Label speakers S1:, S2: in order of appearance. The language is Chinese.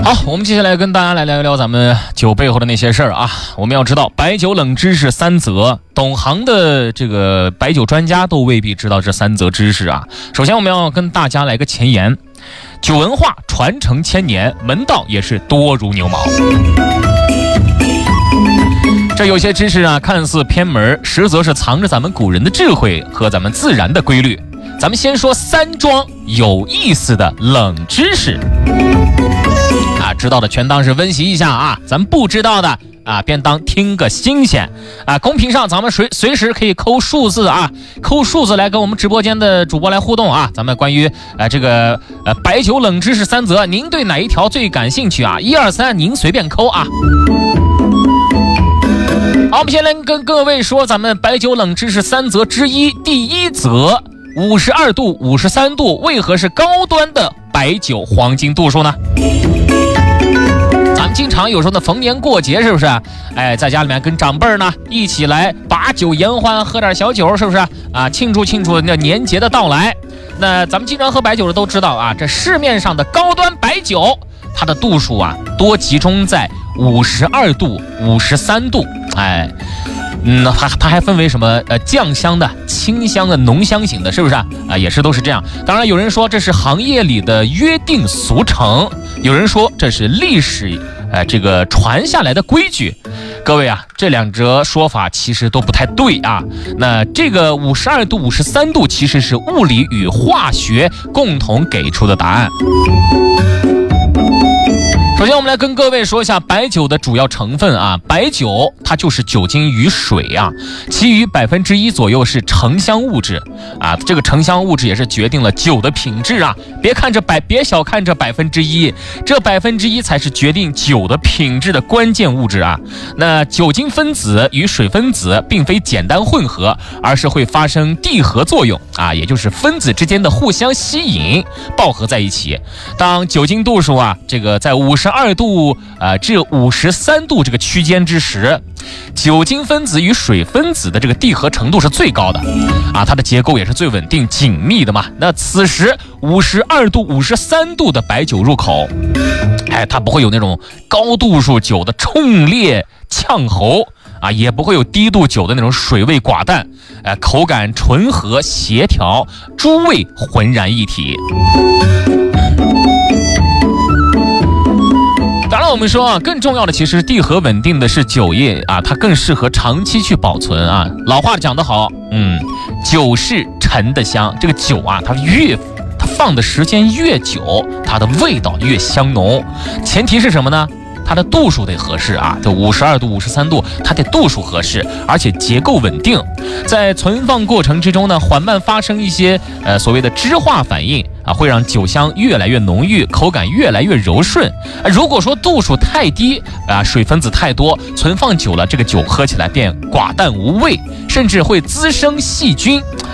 S1: 好，我们接下来跟大家来聊一聊咱们酒背后的那些事儿啊。我们要知道白酒冷知识3则，懂行的这个白酒专家都未必知道这3则知识啊。首先我们要跟大家来个前言，酒文化传承千年，门道也是多如牛毛。这有些知识啊看似偏门，实则是藏着咱们古人的智慧和咱们自然的规律。咱们先说3桩有意思的冷知识啊，知道的全当是温习一下啊，咱们不知道的啊便当听个新鲜啊。公屏上咱们随时可以扣数字啊，扣数字来跟我们直播间的主播来互动啊。咱们关于这个白酒冷知识3则，您对哪一条最感兴趣啊？1、2、3，您随便扣啊。好，我们先来跟各位说咱们白酒冷知识3则之一，第1则，52度、53度为何是高端的白酒黄金度数呢？咱们经常有时候呢逢年过节是不是？在家里面跟长辈呢一起来把酒言欢，喝点小酒是不是啊？庆祝那年节的到来。那咱们经常喝白酒的都知道啊，这市面上的高端白酒，它的度数啊多集中在52度、53度。它还分为什么酱香的、清香的、浓香型的，是不是啊？也是都是这样。当然有人说这是行业里的约定俗成，有人说这是历史这个传下来的规矩。各位啊，这2则说法其实都不太对啊。那这个52度、53度其实是物理与化学共同给出的答案。首先我们来跟各位说一下白酒的主要成分啊，白酒它就是酒精与水啊，其余1%左右是沉香物质啊，这个沉香物质也是决定了酒的品质啊，别小看这1%，这1%才是决定酒的品质的关键物质啊。那酒精分子与水分子并非简单混合，而是会发生缔合作用啊，也就是分子之间的互相吸引，抱合在一起。当酒精度数啊这个在52度至53度这个区间之时，酒精分子与水分子的这个缔合程度是最高的啊，它的结构也是最稳定紧密的嘛。那此时52度、53度的白酒入口，它不会有那种高度数酒的冲烈呛喉啊，也不会有低度酒的那种水味寡淡，口感醇和协调，诸味浑然一体。当然我们说啊，更重要的其实缔合稳定的是酒液啊，它更适合长期去保存啊。老话讲得好，酒是陈的香，这个酒啊它放的时间越久，它的味道越香浓。前提是什么呢？它的度数得合适啊，这52度、53度，它得度数合适，而且结构稳定。在存放过程之中呢，缓慢发生一些所谓的脂化反应啊，会让酒香越来越浓郁，口感越来越柔顺。如果说度数太低啊，水分子太多，存放久了，这个酒喝起来变寡淡无味，甚至会滋生细菌